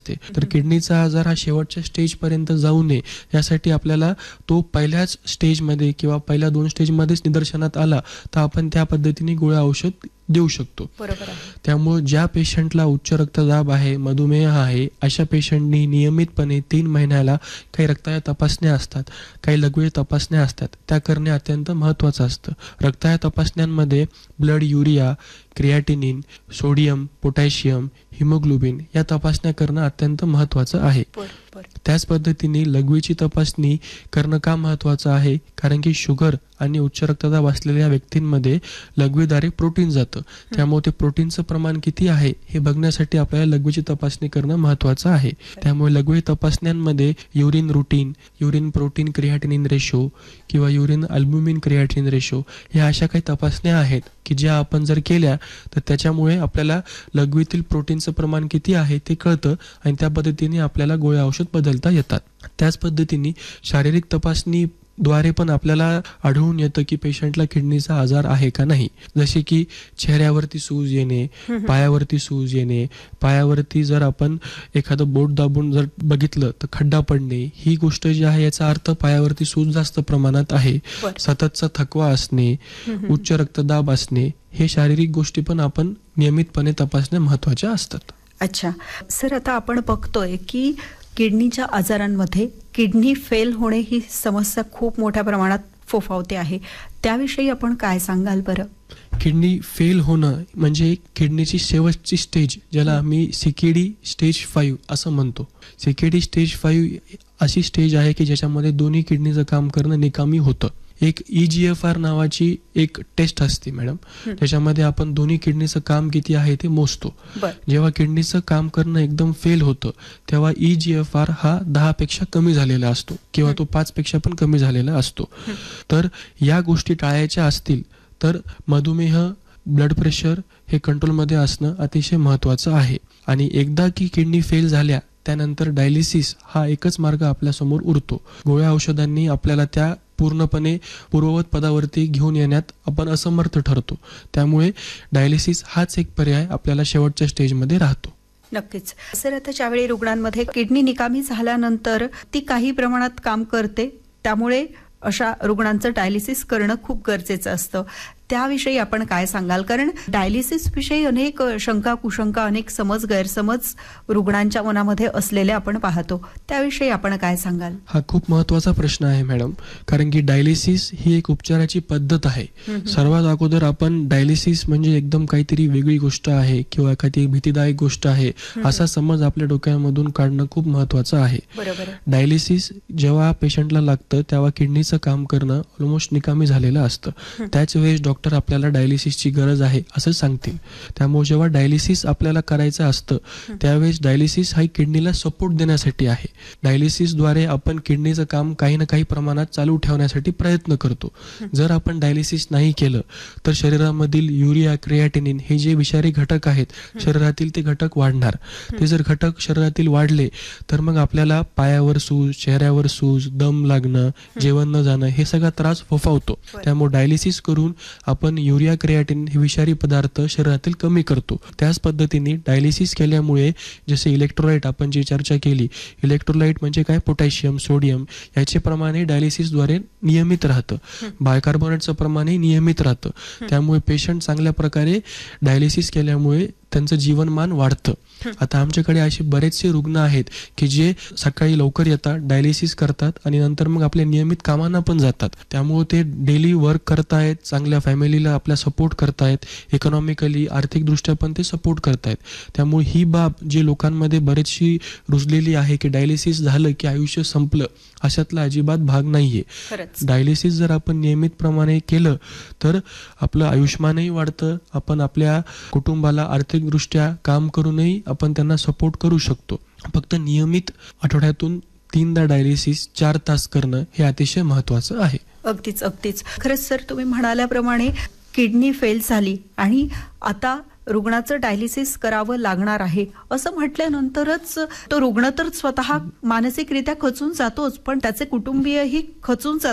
तर किडनीचा आजार हा शेवटच्या स्टेजपर्यंत जाऊ नये यासाठी आपल्याला तो पहिल्याच स्टेजमध्ये किंवा पहिल्या 2 स्टेजमध्येच निदर्शनात आला तर आपण त्या पद्धतीने गोळ्या औषध देऊ शकतो. बरोबर आहे. त्यामुळे ज्या पेशंटला उच्च रक्तदाब आहे, मधुमेह आहे, अशा पेशंटनी नियमितपणे 3 महिन्याला काही रक्ताच्या तपासण्या असतात, काही लघवी तपासण्या असतात, त्या करणे अत्यंत महत्त्वाचं असतं. रक्ताच्या तपासण्यांमध्ये blood urea, creatinine, sodium, potassium, haemoglobin या तपासण्या करणं अत्यंत महत्त्वाचं आहे. त्याच पद्धतीने लघवीची तपासणी करणं का महत्त्वाचं आहे, कारण की शुगर आणि उच्च रक्तदाब असलेल्या व्यक्तींमध्ये लघवीद्वारे प्रोटीन जातं. त्यामुळे ते प्रोटीनचं प्रमाण किती आहे हे बघण्यासाठी आपल्याला लघवीची तपासणी करणं महत्त्वाचं आहे. त्यामुळे लघवी तपासण्यांमध्ये urine routine, urine protein creatinine ratio किंवा युरिन अल्ब्युमिन क्रिएटिनिन रेशो ह्या अशा काही तपासण्या आहेत की ज्या आपण जर केल्या तर त्याच्यामुळे आपल्याला लघवीतील प्रोटीनचं प्रमाण किती आहे ते कळतं आणि त्या पद्धतीने आपल्याला गोळ्या औषध बदलता येतात. त्याच पद्धतीने शारीरिक तपासणी द्वारे पण आपल्याला आढळून येतं की पेशंटला किडनीचा आजार आहे का नाही. जसे की चेहऱ्यावरती सूज येणे, पायावरती सूज येणे, पायावरती जर आपण एखादं बोट दाबून जर बघितलं तर खड्डा पडणे, ही गोष्ट जी आहे याचा अर्थ पायावरती सूज जास्त प्रमाणात आहे. सततचा थकवा असणे, उच्च रक्तदाब असणे, हे शारीरिक गोष्टी पण आपण नियमितपणे तपासण्या महत्त्वाच्या असतात. अच्छा सर, आता आपण बघतोय की किडनीच्या आजारांमध्ये किडनी फेल होणे ही समस्या खूप मोठ्या प्रमाणात फोफावते आहे. त्याविषयी आपण काय सांगाल बरं? किडनी फेल होणं म्हणजे किडनीची शेवटची स्टेज, ज्याला आम्ही CKD स्टेज 5 असं म्हणतो. CKD स्टेज 5 अशी स्टेज आहे की ज्याच्यामध्ये दोन्ही किडनीचं काम करणं निकामी होतं. एक EGFR नावाची एक टेस्ट असते मॅडम, त्याच्यामध्ये आपण दोन्ही किडनीचं काम किती आहे ते मोजतो. जेव्हा किडनीचं काम करणं एकदम फेल होतं तेव्हा EGFR हा 10 पेक्षा कमी झालेला असतो किंवा तो 5 पेक्षा पण कमी झालेला असतो. तर या गोष्टी टाळायच्या असतील तर मधुमेह, ब्लड प्रेशर हे कंट्रोलमध्ये असणं अतिशय महत्त्वाचं आहे. आणि एकदा की किडनी फेल झाल्या त्यानंतर डायलिसिस हा एकच मार्ग आपल्यासमोर उरतो. गोळ्या औषधांनी आपल्याला त्या पूर्णपणे पूर्ववत पदावरती घेऊन येण्यात आपण असमर्थ ठरतो. त्यामुळे डायलिसिस हाच एक पर्याय आपल्याला शेवटच्या स्टेजमध्ये राहतो. नक्कीच सर, आता ज्यावेळी रुग्णांमध्ये किडनी निकामी झाल्यानंतर ती काही प्रमाणात काम करते, त्यामुळे अशा रुग्णांचं डायलिसिस करणं खूप गरजेचं असतं. त्याविषयी आपण काय सांगाल? कारण डायलिसिस विषयी अनेक शंका कुशंका, अनेक समज गैरसमज रुग्णांच्या मनामध्ये असलेले आपण पाहतो. त्याविषयी आपण काय सांगाल? हा खूप महत्त्वाचा प्रश्न आहे मॅडम, कारण की डायलिसिस ही एक उपचाराची पद्धत आहे. सर्वात अगोदर आपण डायलिसिस म्हणजे एकदम काहीतरी वेगळी गोष्ट आहे किंवा एखादी भीतीदायक गोष्ट आहे असा समज आपल्या डोक्यामधून काढणं खूप महत्त्वाचं आहे. डायलिसिस जेव्हा पेशंटला लागतं तेव्हा किडनीचं काम करणं ऑलमोस्ट निकामी झालेलं असतं. त्याच वेळेस डॉक्टर आपल्याला डायलिसिसची गरज आहे असं सांगतील. त्यामुळे जेव्हा डायलिसिस आपल्याला करायचं असतं त्यावेळेस डायलिसिस हा किडनीला सपोर्ट देण्यासाठी आहे. डायलिसिसद्वारे आपण किडनीचं काम काही ना काही प्रमाणात चालू ठेवण्यासाठी प्रयत्न करतो. जर आपण डायलिसिस नाही केलं तर शरीरामधील युरिया, क्रिएटिनिन हे जे विषारी घटक आहेत शरीरातील ते घटक वाढणार. ते जर घटक शरीरातील वाढले तर मग आपल्याला पायावर सूज, चेहऱ्यावर सूज, दम लागणं, जेवण न जाणं हे सगळा त्रास फोफावतो. त्यामुळे डायलिसिस करून आपण युरिया, क्रिएटिन हे विषारी पदार्थ शरीरातील कमी करतो. त्याच पद्धतीने डायलिसिस केल्यामुळे जसे इलेक्ट्रोलाइट आपण जी चर्चा केली, इलेक्ट्रोलाइट म्हणजे काय, पोटॅशियम, सोडियम याचे प्रमाण डायलिसिसद्वारे नियमित राहतं. बायकार्बोनेटचं प्रमाणही नियमित राहतं. त्यामुळे पेशंट चांगल्या प्रकारे डायलिसिस केल्यामुळे त्यांचं जीवनमान वाढतं. आता आमच्याकडे असे बरेचसे रुग्ण आहेत की जे सकाळी लवकर येतात, डायलिसिस करतात आणि नंतर मग आपल्या नियमित कामांना पण जातात. त्यामुळे ते डेली वर्क करतायत, चांगल्या फॅमिलीला आपल्या सपोर्ट करतायत, इकॉनॉमिकली आर्थिकदृष्ट्या पण ते सपोर्ट करतायत. त्यामुळे ही बाब जी लोकांमध्ये बरीचशी रुजलेली आहे की डायलिसिस झालं की आयुष्य संपलं, अशातला अजिबात भाग नाहीये. डायलिसिस जर आपण नियमित प्रमाणे केलं तर आपलं आयुष्यमानही वाढतं. आपण आपल्या कुटुंबाला आर्थिकदृष्ट्या काम करूनही आपण त्यांना सपोर्ट करू शकतो. फक्त नियमित आठवड्यातून 3दा डायलिसिस 4 तास करणं हे अतिशय महत्त्वाचं आहे. अगदीच अगदीच खरंच सर, तुम्ही म्हणाल्याप्रमाणे किडनी फेल झाली आणि आता रुग्णाचं डायलिसिस करावं लागणार आहे असं म्हटल्यानंतरच तो रुग्ण तर स्वतः मानसिकरित्या खचून जातोच, पण त्याचे कुटुंबीयही खचून जातात.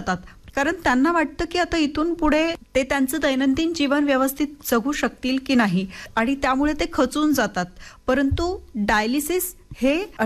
कारण त्यांना वाटतं की आता इथून पुढे ते त्यांचं दैनंदिन जीवन व्यवस्थित जगू शकतील की नाही आणि त्यामुळे ते खचून जातात. परंतु डायलिसिस हे